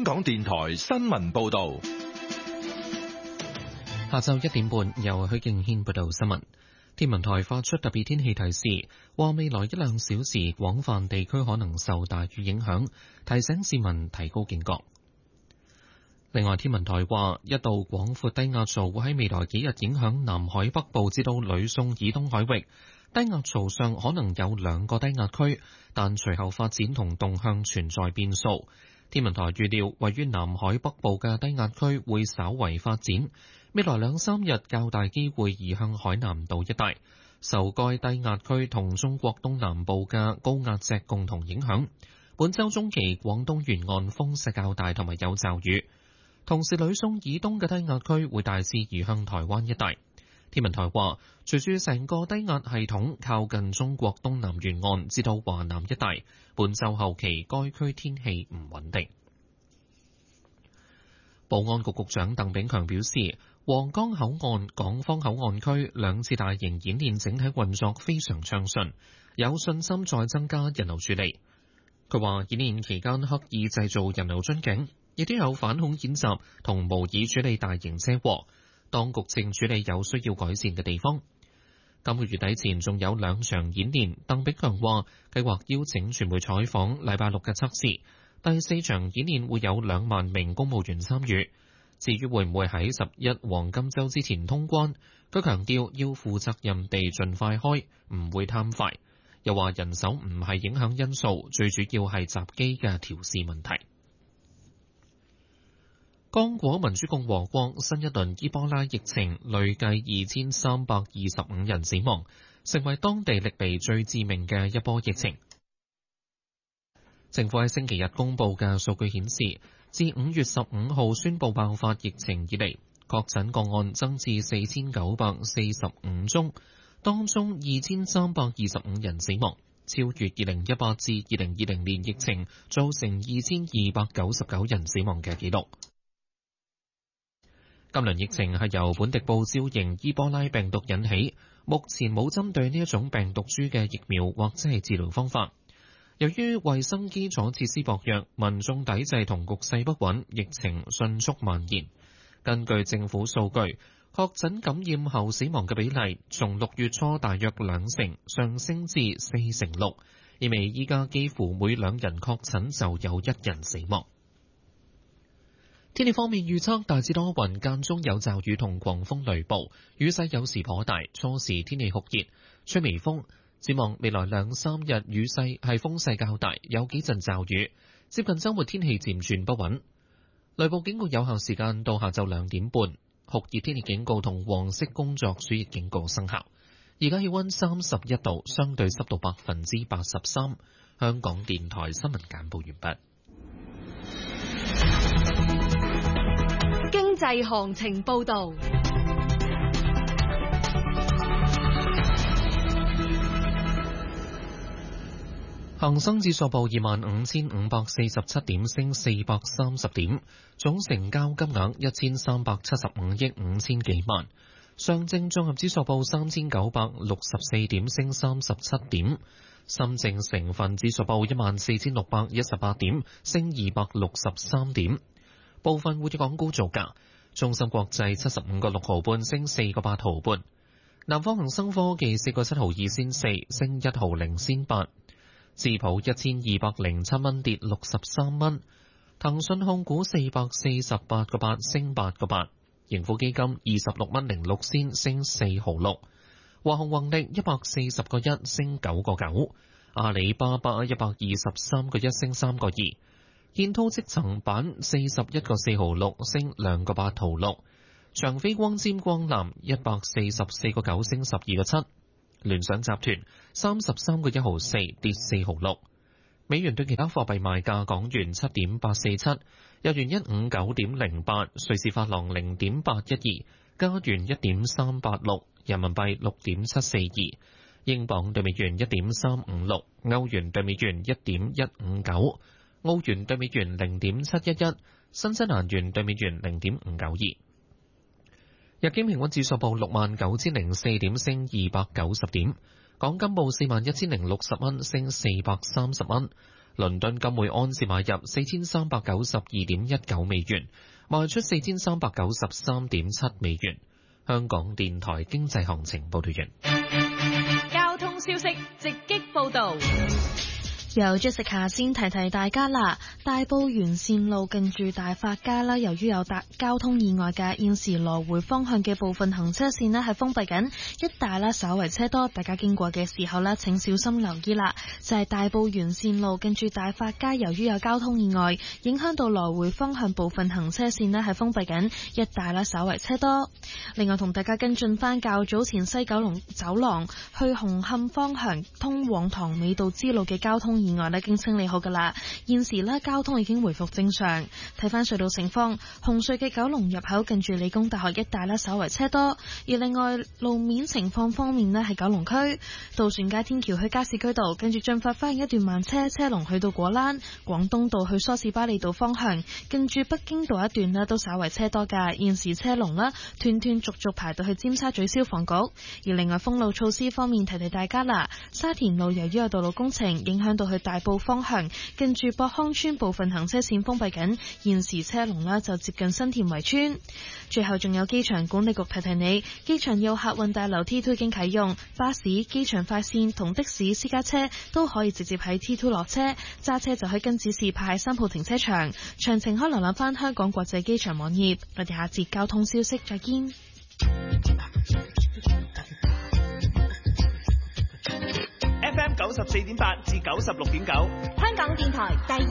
港電台新聞報道。 下晝1點半，由許敬軒報道新聞。天文台發出特別天氣提示，話未來1-2小時廣泛地區可能受大雨影響，提醒市民提高警覺。另外，天文台話一道廣闊低壓槽會喺未來幾日影響南海北部至到呂宋以東海域。低壓槽上可能有2個低壓區，但隨後發展同動向存在變數。天文台預料，位於南海北部嘅低壓區會稍為發展，未來2-3日較大機會移向海南島一帶，受該低壓區同中國東南部嘅高壓脊共同影響。本週中期廣東沿岸風勢較大同埋有驟雨，同時呂宋以東嘅低壓區會大致移向台灣一帶。天文台話，隨住成個低壓系統靠近中國東南沿岸至到華南一帶，本週後期該區天氣唔穩定。保安局局長鄧炳強表示，皇崗口岸、港方口岸區2次大型演練整體運作非常暢順，有信心再增加人流處理。佢話，演練期間刻意製造人流樽頸，亦都有反恐演習同模擬處理大型車禍。當局正處理有需要改善嘅地方。今個月底前仲有2場演練，鄧炳強話計劃邀請傳媒採訪禮拜6嘅測試。第4場演練會有2萬名公務員參與。至於會唔會喺11黃金週之前通關，佢強調要負責任地盡快開，唔會貪快。又話人手唔係影響因素，最主要係閘機嘅調試問題。剛果民主共和國新一輪伊波拉疫情累計2325人死亡，成為當地歷嚟最致命嘅一波疫情。政府喺星期日公布嘅數據顯示，自5月15號宣布爆發疫情以嚟，確診個案增至4945宗，當中2325人死亡，超越2018至2020年疫情造成2299人死亡嘅紀錄。今輪疫情係由本地報招型伊波拉病毒引起，目前冇針對呢一種病毒株嘅疫苗或者係治療方法。由於衛生基礎設施薄弱，民眾抵制同局勢不穩，疫情迅速蔓延。根據政府數據，確診感染後死亡嘅比例從6月初大約2成上升至4.6%，意味依家幾乎每2人確診就有1人死亡。天氣方面預測大致多雲，間中有驟雨同狂風雷暴，雨勢有時頗大，初時天氣酷熱，吹微風。展望未來2-3日雨勢係風勢較大，有幾陣驟雨。接近週末天氣漸轉不穩，雷暴警告有效時間到下晝2點半，酷熱天氣警告同黃色工作暑熱警告生效。而家氣溫31度，相對濕度83%。香港電台新聞簡報完畢。 經濟行情報道。 恒生指數報25,547點，升430點，總成交金額1375億5千幾萬。上證綜合指數報3964點，升37點。深證成分指數報14,618點，升263點。部分活躍港股造價：中芯國際75個6毫半，升4個8毫半；南方恒生科技4個7毫2仙4，升1毫0仙8；智普1207蚊，跌63蚊；騰訊控股448個8，升8個8；盈富基金26蚊06仙，升4毫6；華虹宏力140個1，升9個9；阿里巴巴123個1，升3個2。建滔積層板41個4毫6，升2個8毫6；長飛光纖光纜144個9，升12個7；聯想集團33個1毫4，跌4毫6。美元對其他貨幣賣價：港元7.847，日元159.08，瑞士法郎0.812，加元1.386，人民幣6.742，英鎊對美元1.356，歐元對美元1.159。澳元對美元0.711，新西蘭元對美元0.592。日經平均指數報69,004點，升290點。港金報41,060蚊，升430蚊。 倫敦金每安士買入4392.19美元，賣出4393.7美元。香港電台經濟行情報道完。 交通消息直擊報道。 由 Jessica 先提提大家啦，大埔沿線路近住大發街啦，由於有交通意外嘅，現時來回方向嘅部分行車線呢係封閉緊，一帶啦稍為車多，大家經過嘅時候呢請小心留意啦。就係大埔沿線路近住大發街，由於有交通意外，影響到來回方向部分行車線呢係封閉緊，一帶啦稍為車多。另外同大家跟進翻較早前西九龍走廊去紅磡方向通往塘尾道支路嘅交通意外呢已經清理好噶啦，現時呢交通已經回復正常。睇翻隧道情況，紅隧嘅九龍入口近住理工大學一帶呢稍為車多，而另外路面情況方面呢，係九龍區渡船街天橋去加士居道，跟住進發翻一段慢車龍去到果欄，廣東道去梳士巴利道方向，跟住北京道一段呢都稍為車多噶，現時車龍啦斷斷續續排到去尖沙咀消防局。而另外封路措施方面，提提大家啦，沙田路由於有道路工程，影響到去大埔方向，跟住博康村部分行車線封閉緊，現時車龍啦就接近新田圍村。最後仲有機場管理局提提你，機場要客運大樓 T2 已經啟用，巴士、機場快線同的士、私家車都可以直接喺 T2 落車，揸車就可以跟指示派喺3號停車場。詳情可瀏覽翻香港國際機場網頁。我哋下節交通消息再見。 FM 94.8至96.9， 香港電台第